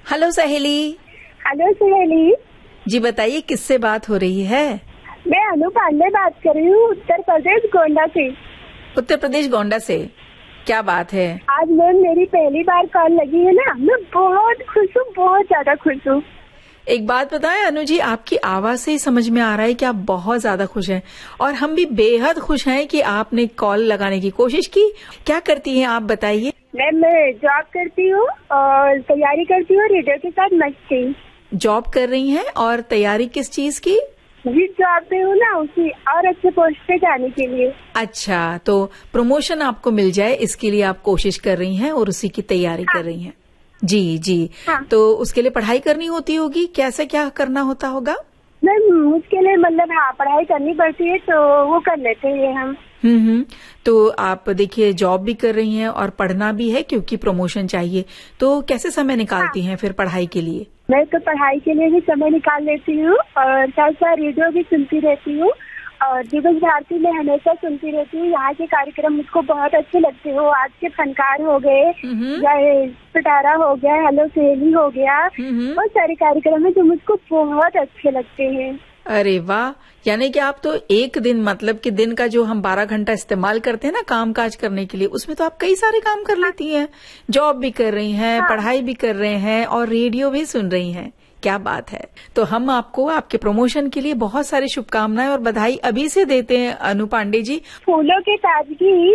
Hello सहेली। Hello सहेली। जी बताइए, किससे बात हो रही है? मैं अनु पांडे बात कर रही हूँ, उत्तर प्रदेश गोंडा से। उत्तर प्रदेश गोंडा से, क्या बात है? आज मैम मेरी पहली बार कॉल लगी है ना, मैं बहुत खुश हूँ, बहुत ज्यादा खुश हूँ। एक बात बताएं अनु जी, आपकी आवाज से ही समझ में आ रहा है कि आप बहुत ज्यादा खुश हैं और हम भी बेहद खुश हैं कि आपने कॉल लगाने की कोशिश की। क्या करती हैं आप, बताइए। मैं जॉब करती हूँ और तैयारी करती हूँ रेडियो के साथ मस्ती। जॉब कर रही हैं और तैयारी किस चीज की? जिस जॉब पे हूँ ना, उसी और अच्छे पोस्ट पे जाने के लिए। अच्छा, तो प्रमोशन आपको मिल जाए इसके लिए आप कोशिश कर रही हैं और उसी की तैयारी कर रही हैं। जी जी। हाँ। तो उसके लिए पढ़ाई करनी होती होगी, कैसे क्या करना होता होगा? मैम उसके लिए मतलब हाँ, पढ़ाई करनी पड़ती है, तो वो कर लेते हैं हम। तो आप देखिए, जॉब भी कर रही हैं और पढ़ना भी है क्योंकि प्रमोशन चाहिए, तो कैसे समय निकालती हैं फिर पढ़ाई के लिए? मैं तो पढ़ाई के लिए भी समय निकाल लेती हूँ और साथ साथ रेडियो भी सुनती रहती हूँ और दिवस भारती में हमेशा सुनती रहती हूँ। यहाँ के कार्यक्रम मुझको बहुत अच्छे लगते हो। आज के फनकार हो गए, या पिटारा हो गया, हेलो सहेली हो गया, बहुत सारे कार्यक्रम है जो मुझको बहुत अच्छे लगते हैं। अरे वाह, यानी कि आप तो एक दिन, मतलब कि दिन का जो हम 12 घंटा इस्तेमाल करते हैं ना काम काज करने के लिए, उसमें तो आप कई सारे काम कर लेती हैं। जॉब भी कर रही हैं, पढ़ाई भी कर रहे हैं और रेडियो भी सुन रही हैं। क्या बात है। तो हम आपको आपके प्रमोशन के लिए बहुत सारी शुभकामनाएं और बधाई अभी से देते हैं अनु पांडे जी। फूलों की ताजगी,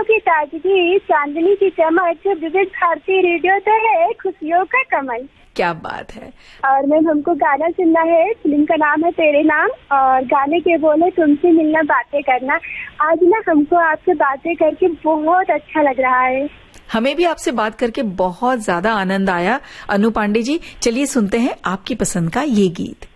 चांदनी की चमक, विविध भारती रेडियो तो है खुशियों का कमल। क्या बात है। और मैम हमको गाना सुनना है, फिल्म का नाम है तेरे नाम और गाने के बोले तुमसे मिलना बातें करना। आज ना हमको आपसे बातें करके बहुत अच्छा लग रहा है। हमें भी आपसे बात करके बहुत ज्यादा आनंद आया अनु पांडे जी। चलिए सुनते हैं आपकी पसंद का ये गीत।